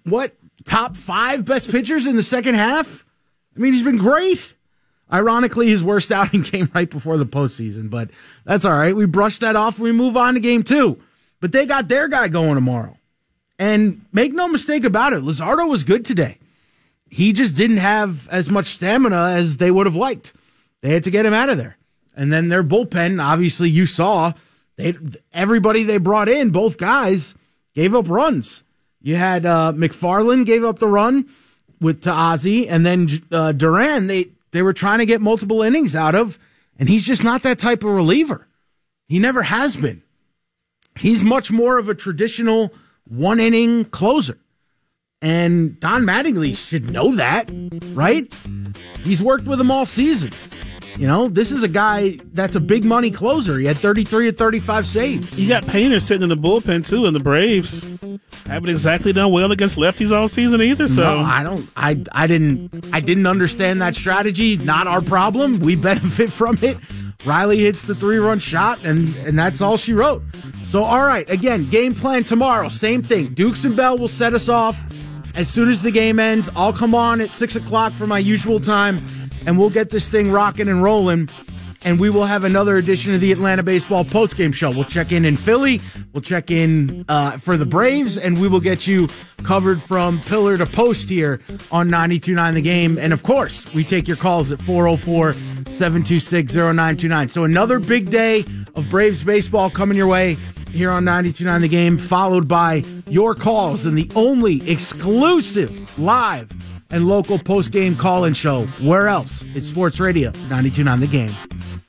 top 5 best pitchers in the second half? I mean, he's been great. Ironically, his worst outing came right before the postseason, but that's all right. We brush that off and we move on to game 2. But they got their guy going tomorrow. And make no mistake about it, Luzardo was good today. He just didn't have as much stamina as they would have liked. They had to get him out of there. And then their bullpen, obviously you saw, everybody they brought in, both guys, gave up runs. You had McFarland gave up the run to Ozzie, and then Duran, they were trying to get multiple innings out of, and he's just not that type of reliever. He never has been. He's much more of a traditional one-inning closer. And Don Mattingly should know that, right? He's worked with him all season. You know, this is a guy that's a big money closer. He had 33 or 35 saves. You got Painter sitting in the bullpen, too, and the Braves haven't exactly done well against lefties all season either. So no, I didn't understand that strategy. Not our problem. We benefit from it. Riley hits the 3-run shot, and that's all she wrote. So, all right, again, game plan tomorrow. Same thing. Dukes and Bell will set us off as soon as the game ends. I'll come on at 6 o'clock for my usual time, and we'll get this thing rocking and rolling. And we will have another edition of the Atlanta Baseball Postgame Show. We'll check in Philly. We'll check in for the Braves, and we will get you covered from pillar to post here on 92.9 The Game. And, of course, we take your calls at 404-726-0929. So another big day of Braves baseball coming your way here on 92.9 The Game, followed by your calls and the only exclusive live and local post-game call-in show. Where else? It's Sports Radio 92.9 The Game.